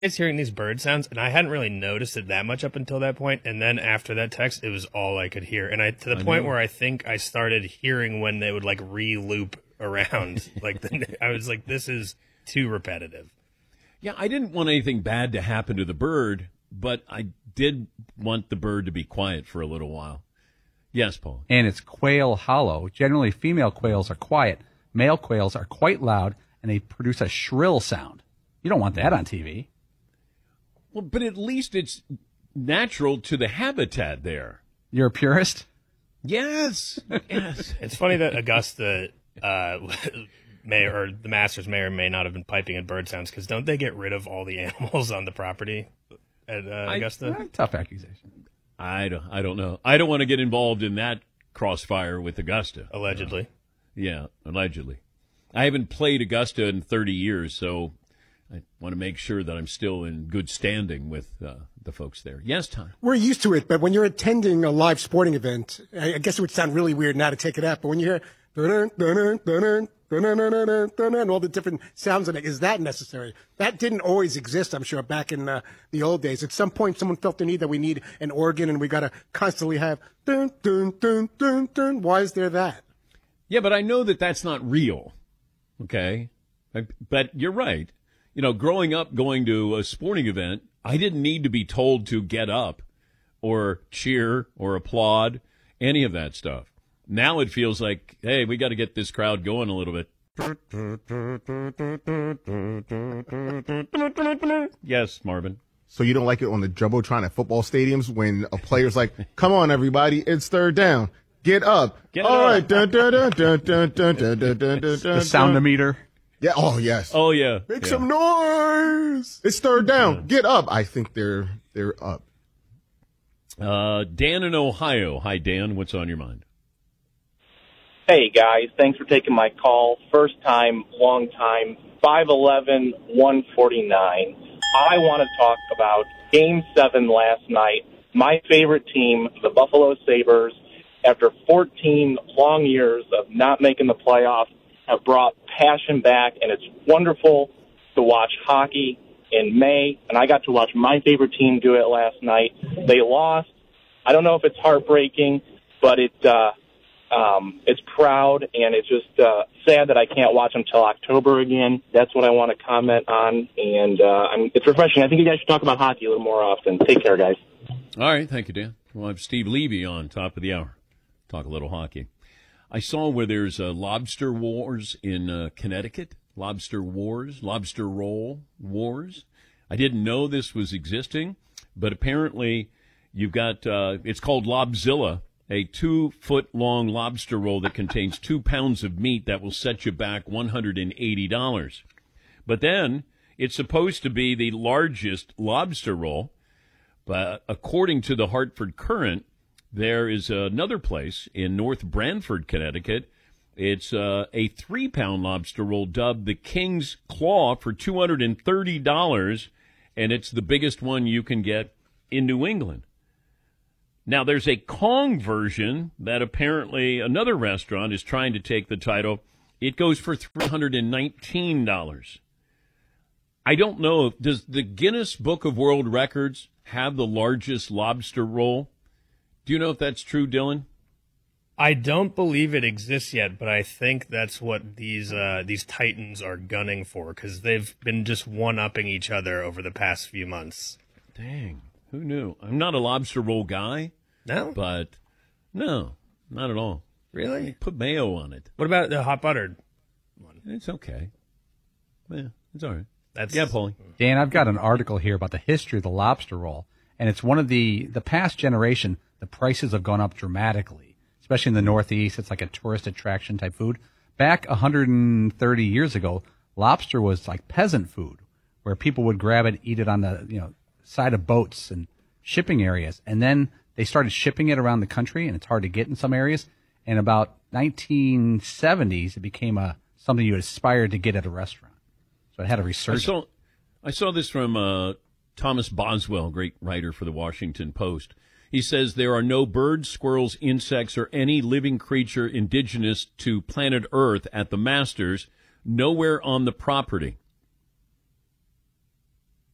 It's hearing these bird sounds, and I hadn't really noticed it that much up until that point. And then after that text, it was all I could hear. And to the point where I think I started hearing when they would like re-loop around. I was like, this is too repetitive. Yeah, I didn't want anything bad to happen to the bird, but I did want the bird to be quiet for a little while. Yes, Paul. And it's quail hollow. Generally, female quails are quiet. Male quails are quite loud, and they produce a shrill sound. You don't want that on TV. Well, but at least it's natural to the habitat there. You're a purist? Yes. Yes. It's funny that Augusta may, or the Masters may or may not have been piping in bird sounds, because don't they get rid of all the animals on the property at Augusta? Tough accusation. I don't know. I don't want to get involved in that crossfire with Augusta. Allegedly. Yeah, allegedly. I haven't played Augusta in 30 years, so I want to make sure that I'm still in good standing with the folks there. Yes, Tom? We're used to it, but when you're attending a live sporting event, I guess it would sound really weird now to take it out, but when you hear and all the different sounds in it, is that necessary? That didn't always exist, I'm sure, back in the old days. At some point, someone felt the need that we need an organ and we got to constantly have dun, dun, dun, dun, dun. Why is there that? Yeah, but I know that that's not real, okay? But you're right. You know, growing up going to a sporting event, I didn't need to be told to get up or cheer or applaud, any of that stuff. Now it feels like, hey, we got to get this crowd going a little bit. Yes, Marvin. So you don't like it on the Jumbotron at football stadiums when a player's like, come on, everybody, it's third down. Get up. All right. Dun, dun, dun, dun, dun, dun, dun, dun, dun, The sounder-meter. Yeah. Oh, yes. Oh, yeah. Make some noise. It's third down. Get up. I think they're up. Dan in Ohio. Hi, Dan. What's on your mind? Hey, guys. Thanks for taking my call. First time, long time, 5'11", 149. I want to talk about Game 7 last night. My favorite team, the Buffalo Sabres, after 14 long years of not making the playoffs, have brought passion back, and it's wonderful to watch hockey in May. And I got to watch my favorite team do it last night. They lost. I don't know if it's heartbreaking, but it's proud, and it's just sad that I can't watch them till October again. That's what I want to comment on, and it's refreshing. I think you guys should talk about hockey a little more often. Take care, guys. All right, thank you, Dan. We'll have Steve Levy on top of the hour. Talk a little hockey. I saw where there's lobster wars in Connecticut. Lobster roll wars. I didn't know this was existing, but apparently you've got, it's called Lobzilla, a 2-foot-long lobster roll that contains 2 pounds of meat that will set you back $180. But then it's supposed to be the largest lobster roll, but according to the Hartford Courant, there is another place in North Branford, Connecticut. It's a 3-pound lobster roll dubbed the King's Claw for $230, and it's the biggest one you can get in New England. Now, there's a Kong version that apparently another restaurant is trying to take the title. It goes for $319. I don't know. Does the Guinness Book of World Records have the largest lobster roll? Do you know if that's true, Dylan? I don't believe it exists yet, but I think that's what these titans are gunning for, because they've been just one-upping each other over the past few months. Dang, who knew? I'm not a lobster roll guy. No? But, no, not at all. Really? Put mayo on it. What about the hot buttered one? It's okay. Yeah, it's all right. That's... Yeah, Paulie. Dan, I've got an article here about the history of the lobster roll, and it's one of the past generation, the prices have gone up dramatically, especially in the Northeast. It's like a tourist attraction type food. Back 130 years ago, lobster was like peasant food, where people would grab it, eat it on the side of boats and shipping areas. And then they started shipping it around the country, and it's hard to get in some areas. And about 1970s, it became something you aspired to get at a restaurant. So it had a resurgence. I saw this from Thomas Boswell, great writer for the Washington Post. He says there are no birds, squirrels, insects, or any living creature indigenous to planet Earth at the Masters, nowhere on the property.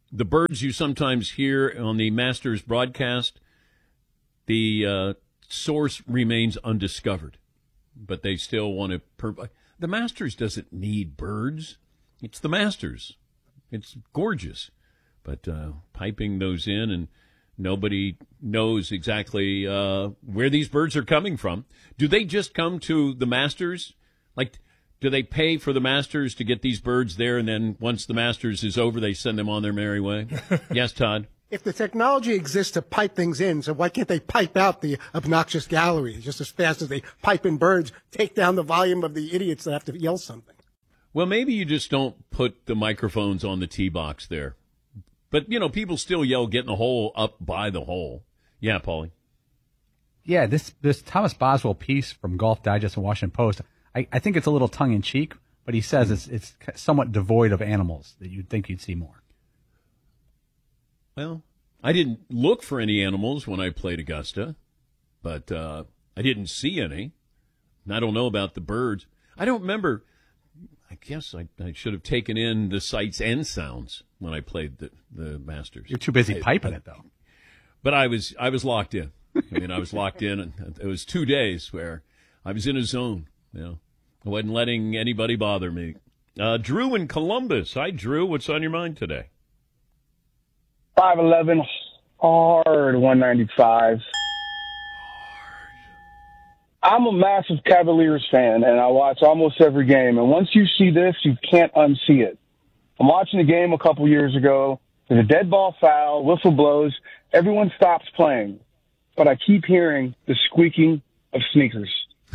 the birds you sometimes hear on the Masters broadcast, the source remains undiscovered, but they still want to provide. The Masters doesn't need birds. It's the Masters. It's gorgeous. But piping those in, and nobody knows exactly where these birds are coming from. Do they just come to the Masters? Like, do they pay for the Masters to get these birds there, and then once the Masters is over, they send them on their merry way? Yes, Todd? If the technology exists to pipe things in, so why can't they pipe out the obnoxious gallery just as fast as they pipe in birds, take down the volume of the idiots that have to yell something? Well, maybe you just don't put the microphones on the tee box there. But, you know, people still yell, get in the hole, up by the hole. Yeah, Paulie? Yeah, this Thomas Boswell piece from Golf Digest and Washington Post, I think it's a little tongue-in-cheek, but he says it's somewhat devoid of animals that you'd think you'd see more. Well, I didn't look for any animals when I played Augusta, but I didn't see any. And I don't know about the birds. I don't remember. I guess I should have taken in the sights and sounds when I played the Masters. You're too busy piping it, though. But I was locked in. I mean, I was locked in, and it was 2 days where I was in a zone. You know, I wasn't letting anybody bother me. Drew in Columbus. Hi, Drew. What's on your mind today? 5'11", hard 195. I'm a massive Cavaliers fan, and I watch almost every game. And once you see this, you can't unsee it. I'm watching a game a couple years ago. There's a dead ball foul, whistle blows. Everyone stops playing. But I keep hearing the squeaking of sneakers.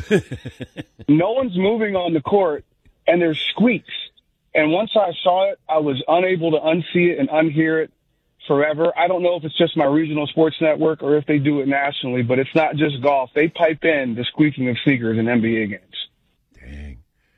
No one's moving on the court, and there's squeaks. And once I saw it, I was unable to unsee it and unhear it forever. I don't know if it's just my regional sports network or if they do it nationally, but it's not just golf. They pipe in the squeaking of sneakers in NBA games. Dang.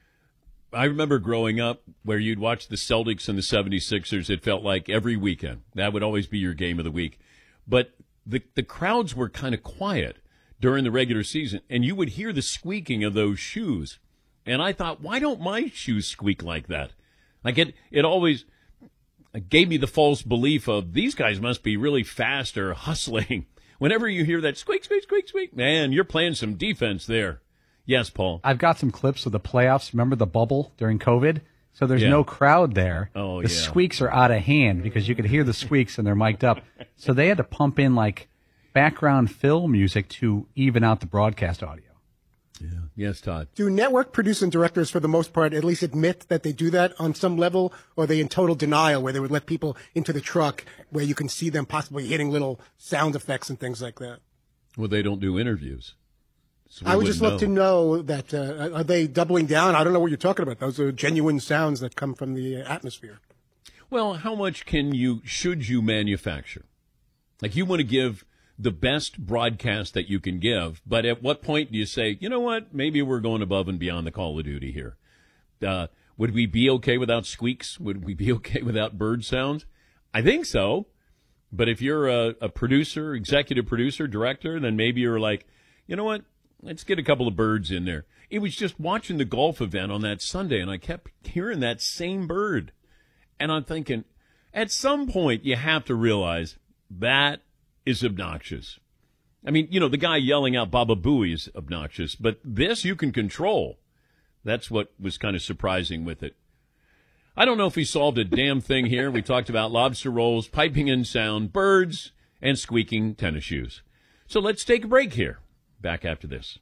I remember growing up where you'd watch the Celtics and the 76ers. It felt like every weekend. That would always be your game of the week. But the crowds were kind of quiet during the regular season, and you would hear the squeaking of those shoes. And I thought, why don't my shoes squeak like that? Like it always gave me the false belief of these guys must be really fast or hustling. Whenever you hear that squeak, squeak, squeak, squeak, man, you're playing some defense there. Yes, Paul. I've got some clips of the playoffs. Remember the bubble during COVID? So there's no crowd there. Oh, the squeaks are out of hand because you could hear the squeaks and they're mic'd up. So they had to pump in like background fill music to even out the broadcast audio. Yeah. Yes, Todd. Do network producers and directors, for the most part, at least admit that they do that on some level, or are they in total denial where they would let people into the truck where you can see them possibly hitting little sound effects and things like that? Well, they don't do interviews. So I would just love to know that, are they doubling down? I don't know what you're talking about. Those are genuine sounds that come from the atmosphere. Well, how much should you manufacture? Like, you want to give the best broadcast that you can give, but at what point do you say, you know what, maybe we're going above and beyond the Call of Duty here? Would we be okay without squeaks? Would we be okay without bird sounds? I think so. But if you're a producer, executive producer, director, then maybe you're like, you know what, let's get a couple of birds in there. It was just watching the golf event on that Sunday, and I kept hearing that same bird. And I'm thinking, at some point you have to realize that is obnoxious. I mean, you know, the guy yelling out Baba Booey is obnoxious, but this you can control. That's what was kind of surprising with it. I don't know if we solved a damn thing here. We talked about lobster rolls, piping in sound, birds, and squeaking tennis shoes. So let's take a break here. Back after this.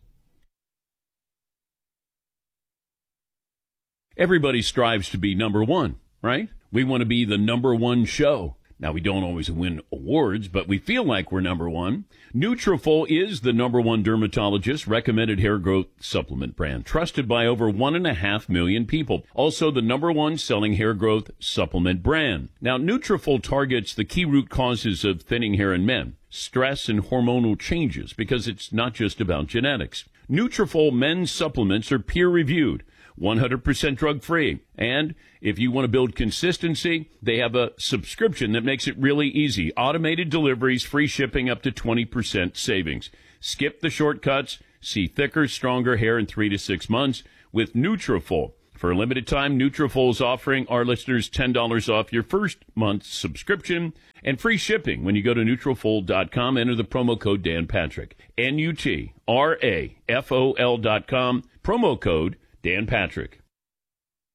Everybody strives to be number one, right? We want to be the number one show. Now, we don't always win awards, but we feel like we're number one. Nutrafol is the number one dermatologist recommended hair growth supplement brand, trusted by over 1.5 million people. Also, the number one selling hair growth supplement brand. Now, Nutrafol targets the key root causes of thinning hair in men, stress and hormonal changes, because it's not just about genetics. Nutrafol men's supplements are peer-reviewed, 100% drug-free. And if you want to build consistency, they have a subscription that makes it really easy. Automated deliveries, free shipping, up to 20% savings. Skip the shortcuts. See thicker, stronger hair in 3 to 6 months with Nutrafol. For a limited time, Nutrafol's offering our listeners $10 off your first month's subscription and free shipping when you go to Nutrafol.com. Enter the promo code Dan Patrick. NUTRAFOL.com. Promo code Dan Patrick.